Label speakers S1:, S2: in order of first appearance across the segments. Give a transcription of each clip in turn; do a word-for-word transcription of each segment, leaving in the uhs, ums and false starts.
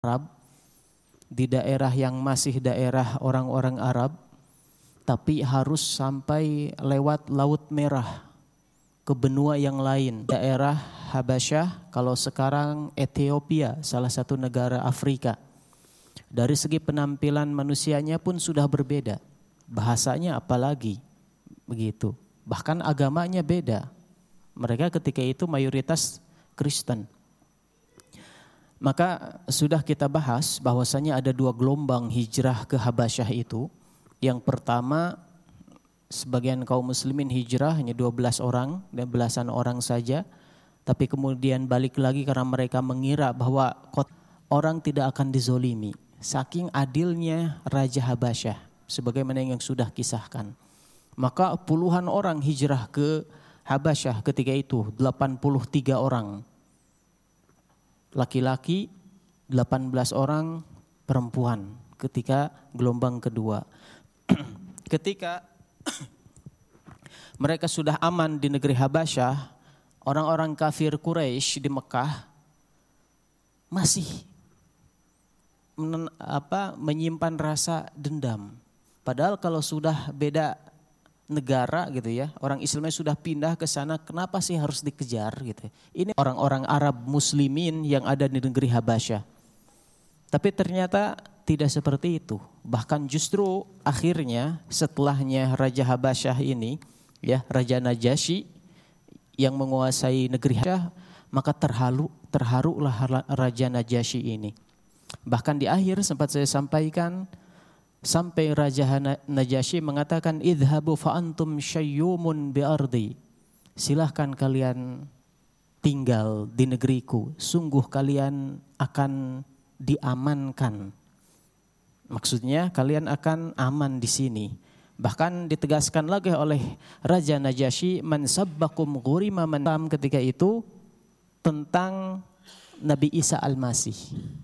S1: Arab, di daerah yang masih daerah orang-orang Arab, tapi harus sampai lewat Laut Merah ke benua yang lain. Daerah Habasyah, kalau sekarang Ethiopia, salah satu negara Afrika. Dari segi penampilan manusianya pun sudah berbeda. Bahasanya apalagi begitu. Bahkan agamanya beda. Mereka ketika itu mayoritas Kristen. Maka sudah kita bahas bahwasanya ada dua gelombang hijrah ke Habasyah itu. Yang pertama, sebagian kaum muslimin hijrah hanya dua belas orang dan belasan orang saja. Tapi kemudian balik lagi karena mereka mengira bahwa orang tidak akan dizolimi. Saking adilnya Raja Habasyah, sebagaimana yang sudah kisahkan. Maka puluhan orang hijrah ke Habasyah ketika itu, delapan puluh tiga orang. Laki-laki, delapan belas orang perempuan ketika gelombang kedua. Ketika mereka sudah aman di negeri Habasyah, orang-orang kafir Quraisy di Mekah masih men, apa, menyimpan rasa dendam. Padahal kalau sudah beda negara gitu ya, orang Islamnya sudah pindah ke sana, kenapa sih harus dikejar gitu. Ini orang-orang Arab muslimin yang ada di negeri Habasyah. Tapi ternyata tidak seperti itu. Bahkan justru akhirnya setelahnya Raja Habasyah ini, ya Raja Najasyi yang menguasai negeri Habasyah, maka terharu terharulah Raja Najasyi ini. Bahkan di akhir sempat saya sampaikan, sampai Raja Najasyi mengatakan, idhabu fa'antum syayyumun bi'ardi. Silahkan kalian tinggal di negeriku, sungguh kalian akan diamankan. Maksudnya kalian akan aman di sini. Bahkan ditegaskan lagi oleh Raja Najasyi, man sabbakum ghurima man tam, ketika itu tentang Nabi Isa Al-Masih.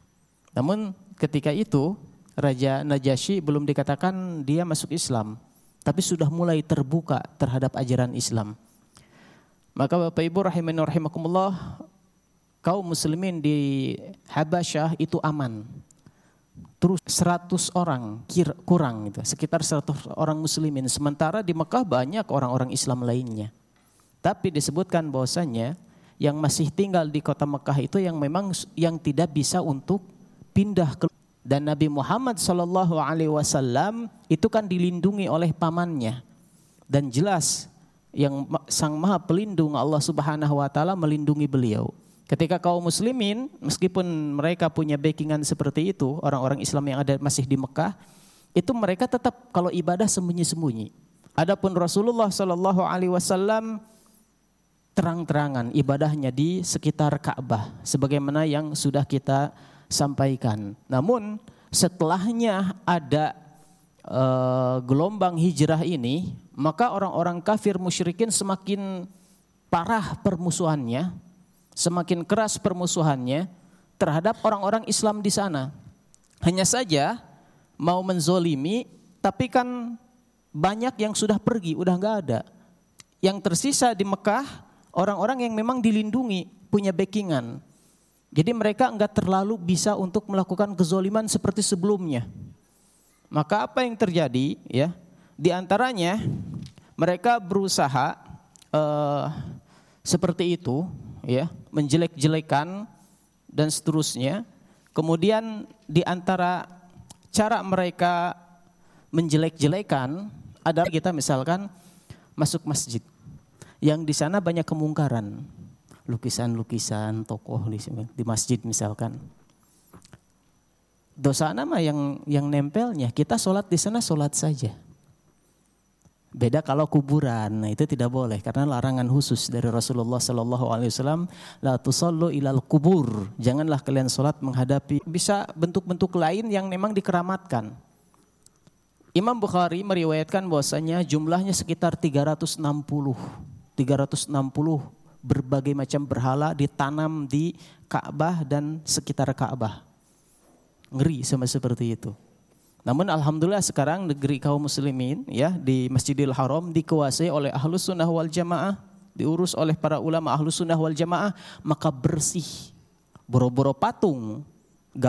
S1: Namun ketika itu Raja Najasyi belum dikatakan dia masuk Islam, tapi sudah mulai terbuka terhadap ajaran Islam. Maka Bapak Ibu rahimani rahimakumullah, kaum muslimin di Habasyah itu aman. Terus seratus orang kira, kurang gitu, sekitar seratus orang muslimin. Sementara di Mekah banyak orang-orang Islam lainnya. Tapi disebutkan bahwasanya yang masih tinggal di kota Mekah itu yang memang yang tidak bisa untuk pindah ke. Dan Nabi Muhammad sallallahu alaihi wasallam itu kan dilindungi oleh pamannya. Dan jelas yang Sang Maha Pelindung Allah Subhanahu wa taala melindungi beliau. Ketika kaum muslimin meskipun mereka punya backingan seperti itu, orang-orang Islam yang ada masih di Mekah, itu mereka tetap kalau ibadah sembunyi-sembunyi. Adapun Rasulullah sallallahu alaihi wasallam terang-terangan ibadahnya di sekitar Ka'bah sebagaimana yang sudah kita sampaikan. Namun setelahnya ada uh, gelombang hijrah ini, maka orang-orang kafir musyrikin semakin parah permusuhannya, semakin keras permusuhannya terhadap orang-orang Islam di sana. Hanya saja mau menzolimi, tapi kan banyak yang sudah pergi, udah nggak ada. Yang tersisa di Mekah orang-orang yang memang dilindungi, punya backingan. Jadi mereka enggak terlalu bisa untuk melakukan kezoliman seperti sebelumnya. Maka apa yang terjadi ya? Di antaranya mereka berusaha uh, seperti itu ya, menjelek-jelekan dan seterusnya. Kemudian di antara cara mereka menjelek-jelekan adalah kita misalkan masuk masjid yang di sana banyak kemungkaran. Lukisan-lukisan tokoh di, di masjid misalkan. Dosa nama yang yang nempelnya, kita sholat di sana sholat saja. Beda kalau kuburan, nah itu tidak boleh karena larangan khusus dari Rasulullah Sallallahu Alaihi Wasallam, la tusallu ilal kubur, janganlah kalian sholat menghadapi. Bisa bentuk-bentuk lain yang memang dikeramatkan. Imam Bukhari meriwayatkan bahwasanya jumlahnya sekitar tiga ratus enam puluh berbagai macam berhala ditanam di Ka'bah dan sekitar Ka'bah. Ngeri sama seperti itu. Namun alhamdulillah sekarang negeri kaum muslimin ya di Masjidil Haram dikuasai oleh Ahlus Sunnah wal Jamaah, diurus oleh para ulama Ahlus Sunnah wal Jamaah, maka bersih. Boro-boro patung